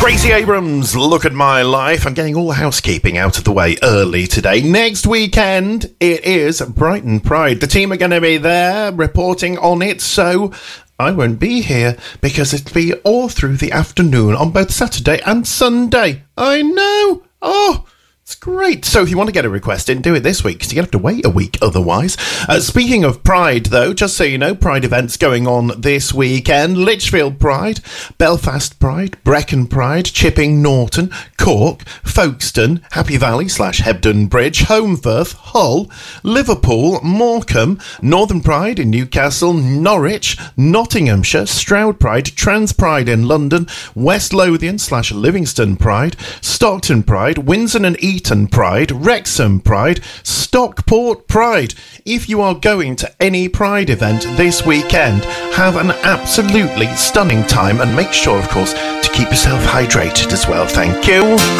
Gracie Abrams, Look at My Life. I'm getting all the housekeeping out of the way early today. Next weekend, it is Brighton Pride. The team are going to be there reporting on it, so I won't be here because it'll be all through the afternoon on both Saturday and Sunday. I know. Oh, it's great. So if you want to get a request in, do it this week because you're going to have to wait a week otherwise. Speaking of Pride, though, just so you know, Pride events going on this weekend. Lichfield Pride, Belfast Pride, Brecon Pride, Chipping Norton, Cork, Folkestone, Happy Valley / Hebden Bridge, Holmfirth, Hull, Liverpool, Morecambe, Northern Pride in Newcastle, Norwich, Nottinghamshire, Stroud Pride, Trans Pride in London, West Lothian / Livingston Pride, Stockton Pride, Windsor and Eton Pride, Wrexham Pride, Stockport Pride. If you are going to any Pride event this weekend, have an absolutely stunning time and make sure, of course, to keep yourself hydrated as well. Thank you.